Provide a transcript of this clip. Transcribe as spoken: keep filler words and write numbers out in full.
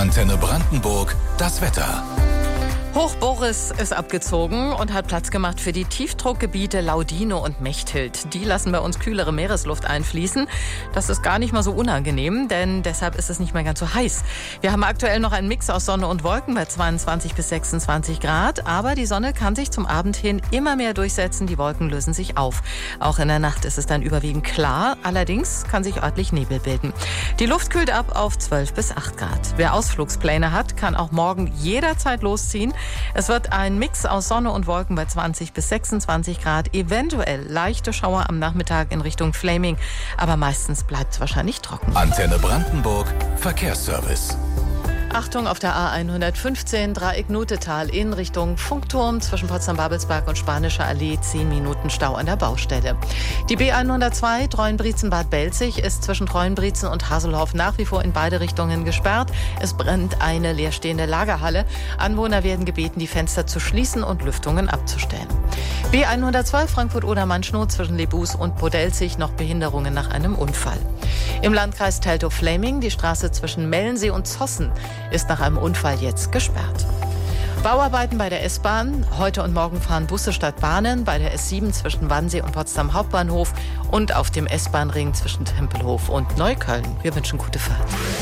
Antenne Brandenburg, das Wetter. Hoch Boris ist abgezogen und hat Platz gemacht für die Tiefdruckgebiete Laudino und Mechthild. Die lassen bei uns kühlere Meeresluft einfließen. Das ist gar nicht mal so unangenehm, denn deshalb ist es nicht mehr ganz so heiß. Wir haben aktuell noch einen Mix aus Sonne und Wolken bei zweiundzwanzig bis sechsundzwanzig Grad. Aber die Sonne kann sich zum Abend hin immer mehr durchsetzen. Die Wolken lösen sich auf. Auch in der Nacht ist es dann überwiegend klar. Allerdings kann sich örtlich Nebel bilden. Die Luft kühlt ab auf zwölf bis acht Grad. Wer Ausflugspläne hat, kann auch morgen jederzeit losziehen. Es wird ein Mix aus Sonne und Wolken bei zwanzig bis sechsundzwanzig Grad. Eventuell leichte Schauer am Nachmittag in Richtung Fläming. Aber meistens bleibt es wahrscheinlich trocken. Antenne Brandenburg, Verkehrsservice. Achtung auf der A hundertfünfzehn Dreieck-Nutetal in Richtung Funkturm zwischen Potsdam-Babelsberg und Spanischer Allee. zehn Minuten Stau an der Baustelle. Die B hundertzwei Treuenbrietzen-Bad Belzig ist zwischen Treuenbrietzen und Haselhoff nach wie vor in beide Richtungen gesperrt. Es brennt eine leerstehende Lagerhalle. Anwohner werden gebeten, die Fenster zu schließen und Lüftungen abzustellen. B hundertzwei Frankfurt-Oder-Manschnow zwischen Lebus und Podelzig noch Behinderungen nach einem Unfall. Im Landkreis Teltow-Fläming die Straße zwischen Mellensee und Zossen ist nach einem Unfall jetzt gesperrt. Bauarbeiten bei der S-Bahn. Heute und morgen fahren Busse statt Bahnen bei der S sieben zwischen Wannsee und Potsdam Hauptbahnhof und auf dem S-Bahn-Ring zwischen Tempelhof und Neukölln. Wir wünschen gute Fahrt.